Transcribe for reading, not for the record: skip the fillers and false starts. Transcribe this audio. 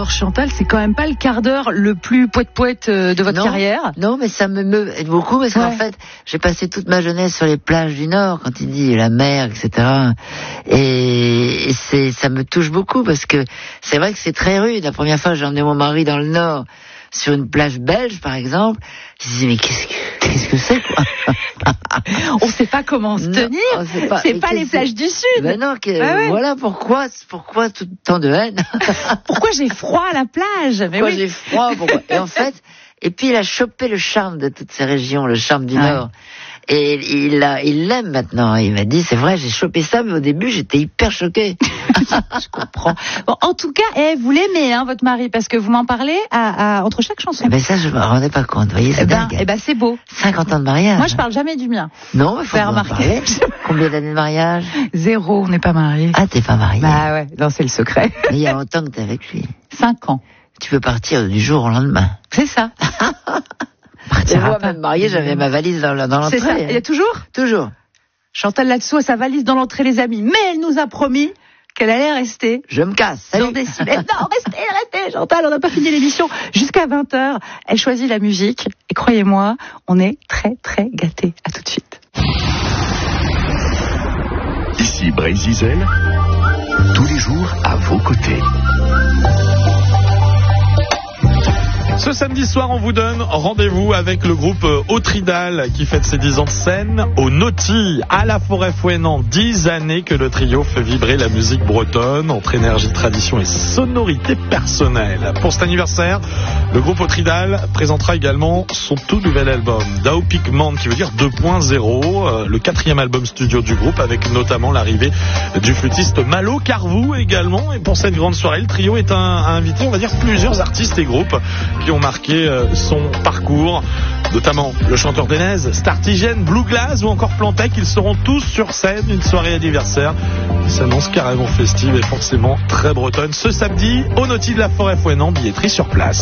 d'or, Chantal, c'est quand même pas le quart d'heure le plus poète-poète de votre carrière. Non, mais ça me meut beaucoup parce qu'en fait, j'ai passé toute ma jeunesse sur les plages du Nord, quand il dit la mer, etc. Et ça me touche beaucoup parce que c'est vrai que c'est très rude. La première fois, j'ai emmené mon mari dans le Nord, sur une plage belge, par exemple. Je disais, mais qu'est-ce que c'est, quoi? On sait pas comment se tenir. C'est pas les plages du Sud. Ben non, voilà pourquoi tout tant de haine. Pourquoi j'ai froid à la plage? Pourquoi j'ai froid? Et en fait, et puis il a chopé le charme de toutes ces régions, le charme du Nord. Et il l'aime maintenant. Il m'a dit, c'est vrai, j'ai chopé ça, mais au début, j'étais hyper choquée. Je comprends. Bon, en tout cas, vous l'aimez, hein, votre mari, parce que vous m'en parlez entre chaque chanson. Ben ça, je me rendais pas compte. Vous voyez, c'est dingue. C'est beau. 50 ans de mariage. Moi, je parle jamais du mien. Non, il faut en parler. Combien d'années de mariage? 0, on n'est pas mariés. Ah, t'es pas mariée? Bah ouais, non, c'est le secret. Mais il y a longtemps que t'es avec lui. 5 ans. Tu peux partir du jour au lendemain. C'est ça. Moi, même mariée, j'avais ma valise dans l'entrée. C'est ça. Il y a toujours? Toujours. Chantal là-dessous a sa valise dans l'entrée, les amis. Mais elle nous a promis qu'elle allait rester. Je me casse. Salut. Non, restez, Chantal, on n'a pas fini l'émission. Jusqu'à 20h, elle choisit la musique. Et croyez-moi, on est très, très gâtés. À tout de suite. Ici Brésil, tous les jours à vos côtés. Ce samedi soir, on vous donne rendez-vous avec le groupe Autridal qui fête ses 10 ans de scène au Naughty, à la Forêt-Fouesnant. 10 années que le trio fait vibrer la musique bretonne entre énergie, tradition et sonorité personnelle. Pour cet anniversaire, le groupe Autridal présentera également son tout nouvel album, Dao Pigment, qui veut dire 2.0, le 4e album studio du groupe, avec notamment l'arrivée du flûtiste Malo Carvou également. Et pour cette grande soirée, le trio est invité, on va dire, plusieurs artistes et groupes qui ont marqué son parcours, notamment le chanteur d'Enez, Startigène, Blue Glass ou encore Plantec. Ils seront tous sur scène, une soirée anniversaire qui s'annonce carrément festive et forcément très bretonne ce samedi au Naughty de la Forêt-Fouesnant, billetterie sur place.